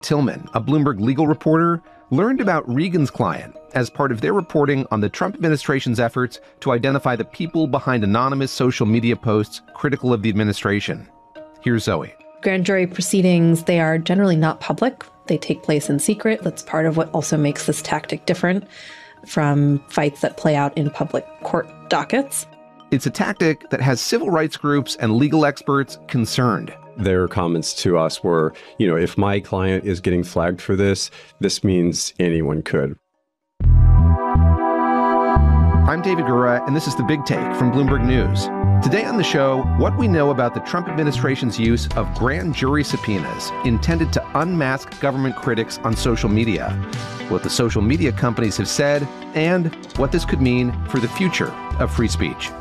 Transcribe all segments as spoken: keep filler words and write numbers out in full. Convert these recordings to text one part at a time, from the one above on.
Tillman, a Bloomberg legal reporter, learned about Regan's client as part of their reporting on the Trump administration's efforts to identify the people behind anonymous social media posts critical of the administration. Here's Zoe. Grand jury proceedings, they are generally not public. They take place in secret. That's part of what also makes this tactic different from fights that play out in public court dockets. It's a tactic that has civil rights groups and legal experts concerned. Their comments to us were, you know, if my client is getting flagged for this, this means anyone could. I'm David Gura, and this is The Big Take from Bloomberg News. Today on the show, what we know about the Trump administration's use of grand jury subpoenas intended to unmask government critics on social media, what the social media companies have said, and what this could mean for the future of free speech.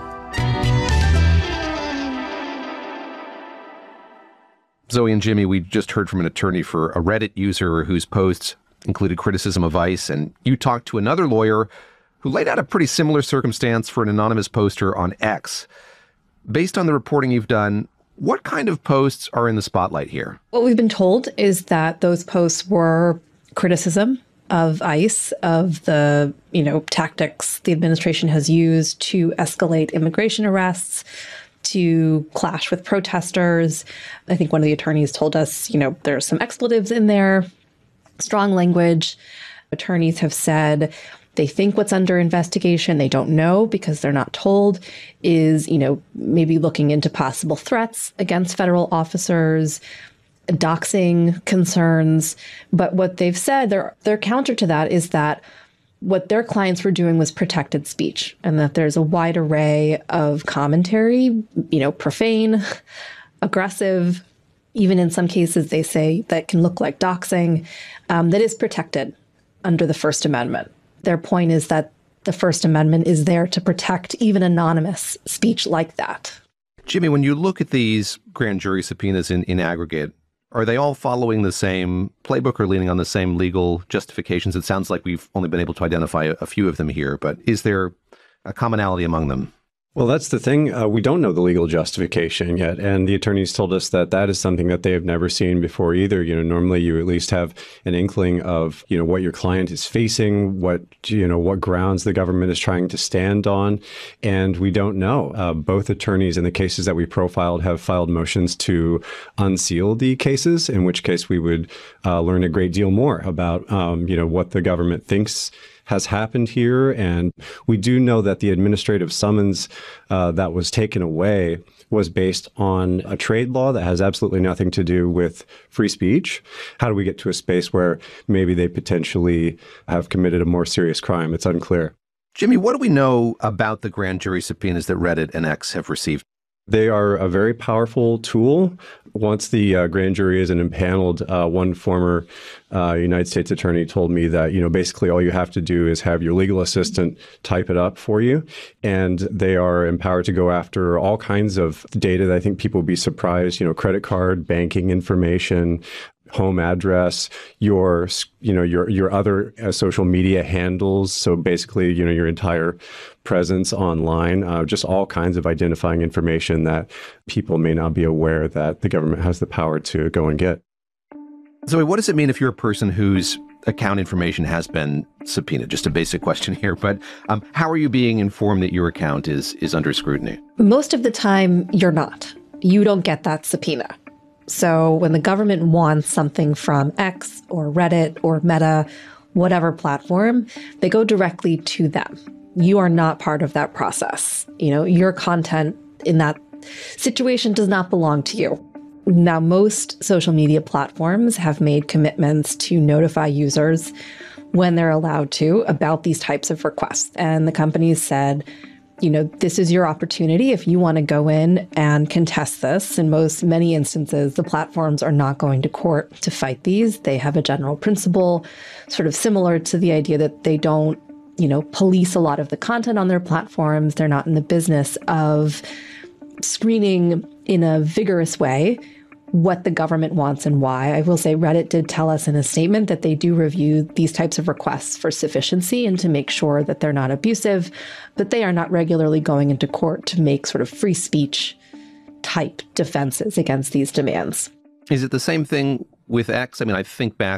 Zoe and Jimmy, we just heard from an attorney for a Reddit user whose posts included criticism of ICE, and you talked to another lawyer who laid out a pretty similar circumstance for an anonymous poster on X. Based on the reporting you've done, what kind of posts are in the spotlight here? What we've been told is that those posts were criticism of ICE, of the, you know, tactics the administration has used to escalate immigration arrests, to clash with protesters. I think one of the attorneys told us, you know, there's some expletives in there, strong language. Attorneys have said they think what's under investigation, they don't know because they're not told, is, you know, maybe looking into possible threats against federal officers, doxing concerns. But what they've said, their their counter to that is that what their clients were doing was protected speech, and that there's a wide array of commentary, you know, profane, aggressive, even in some cases they say that can look like doxing, um, that is protected under the First Amendment. Their point is that the First Amendment is there to protect even anonymous speech like that. Jimmy, when you look at these grand jury subpoenas in, in aggregate, are they all following the same playbook or leaning on the same legal justifications? It sounds like we've only been able to identify a, a few of them here, but is there a commonality among them? Well, that's the thing. Uh, we don't know the legal justification yet. And the attorneys told us that that is something that they have never seen before either. You know, normally you at least have an inkling of, you know, what your client is facing, what, you know, what grounds the government is trying to stand on. And we don't know. Uh, both attorneys in the cases that we profiled have filed motions to unseal the cases, in which case we would uh, learn a great deal more about, um, you know, what the government thinks has happened here. And we do know that the administrative summons uh, that was taken away was based on a trade law that has absolutely nothing to do with free speech. How do we get to a space where maybe they potentially have committed a more serious crime? It's unclear. Jimmy, what do we know about the grand jury subpoenas that Reddit and X have received? They are a very powerful tool. Once the uh, grand jury is impaneled, uh, one former uh, United States attorney told me that, you know, basically all you have to do is have your legal assistant type it up for you. And they are empowered to go after all kinds of data that I think people will be surprised, you know, credit card, banking information, home address, your, you know, your your other uh, social media handles. So basically, you know, your entire presence online, uh, just all kinds of identifying information that people may not be aware that the government has the power to go and get. Zoe, what does it mean if you're a person whose account information has been subpoenaed? Just a basic question here, but um, how are you being informed that your account is is under scrutiny? Most of the time, you're not. You don't get that subpoena. So when the government wants something from X or Reddit or Meta, whatever platform, they go directly to them. You are not part of that process. You know, your content in that situation does not belong to you. Now, most social media platforms have made commitments to notify users when they're allowed to about these types of requests. And the companies said, you know, this is your opportunity if you want to go in and contest this. In most, many instances, the platforms are not going to court to fight these. They have a general principle, sort of similar to the idea that they don't, you know, police a lot of the content on their platforms. They're not in the business of screening in a vigorous way what the government wants and why. I will say Reddit did tell us in a statement that they do review these types of requests for sufficiency and to make sure that they're not abusive, but they are not regularly going into court to make sort of free speech type defenses against these demands. Is it the same thing with X? I mean, I think back